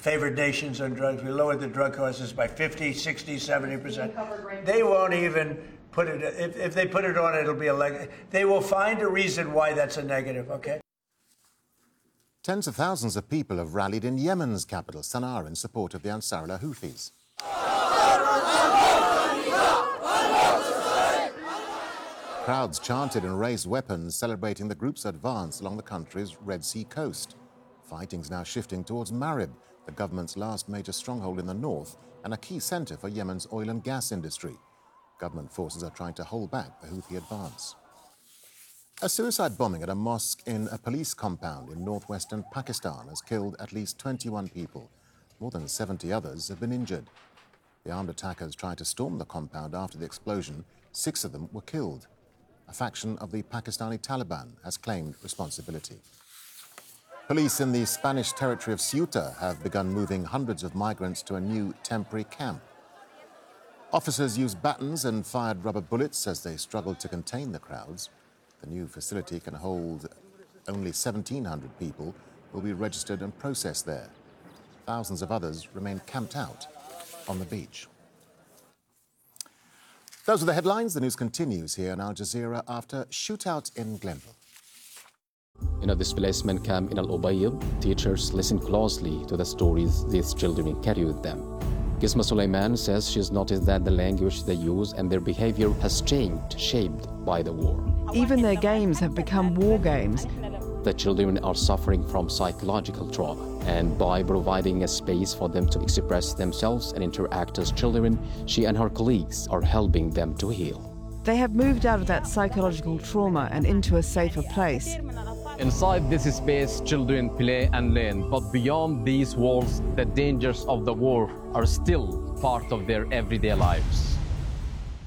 favored nations on drugs. We lowered the drug costs by 50, 60, 70%. They won't even put it, if they put it on, it'll be they will find a reason why that's a negative, okay? Tens of thousands of people have rallied in Yemen's capital, Sana'a, in support of the Ansarullah Houthis. Crowds chanted and raised weapons, celebrating the group's advance along the country's Red Sea coast. Fighting's now shifting towards Marib, the government's last major stronghold in the north and a key centre for Yemen's oil and gas industry. Government forces are trying to hold back the Houthi advance. A suicide bombing at a mosque in a police compound in northwestern Pakistan has killed at least 21 people. More than 70 others have been injured. The armed attackers tried to storm the compound after the explosion. 6 of them were killed. A faction of the Pakistani Taliban has claimed responsibility. Police in the Spanish territory of Ceuta have begun moving hundreds of migrants to a new temporary camp. Officers used batons and fired rubber bullets as they struggled to contain the crowds. The new facility can hold only 1,700 people who will be registered and processed there. Thousands of others remain camped out on the beach. Those are the headlines. The news continues here in Al Jazeera after shootout in Glenville. In a displacement camp in Al Ubayd, teachers listen closely to the stories these children carry with them. Gizma Suleiman says she's noticed that the language they use and their behavior has changed, shaped by the war. Even their games have become war games. The children are suffering from psychological trauma, and by providing a space for them to express themselves and interact as children, she and her colleagues are helping them to heal. They have moved out of that psychological trauma and into a safer place. Inside this space, children play and learn, but beyond these walls, the dangers of the war are still part of their everyday lives.